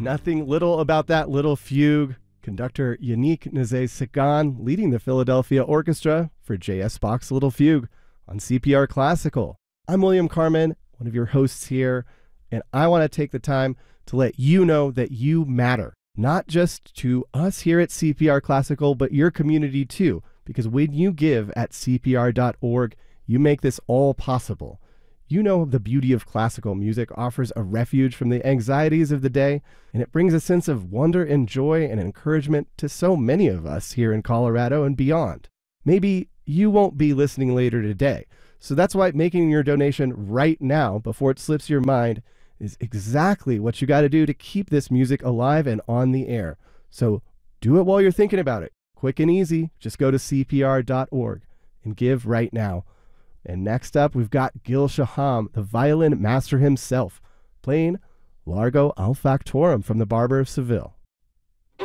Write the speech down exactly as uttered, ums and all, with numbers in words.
Nothing little about that little fugue. Conductor Yannick Nézet-Séguin leading the Philadelphia Orchestra for J S. Bach's Little Fugue on C P R Classical. I'm William Carmen, one of your hosts here, and I want to take the time to let you know that you matter, not just to us here at C P R Classical, but your community too, because when you give at C P R dot org, you make this all possible. You know the beauty of classical music offers a refuge from the anxieties of the day, and it brings a sense of wonder and joy and encouragement to so many of us here in Colorado and beyond. Maybe you won't be listening later today, so that's why making your donation right now before it slips your mind is exactly what you got to do to keep this music alive and on the air. So do it while you're thinking about it. Quick and easy, just go to C P R dot org and give right now. And next up, we've got Gil Shaham, the violin master himself, playing Largo al Factorum from the Barber of Seville.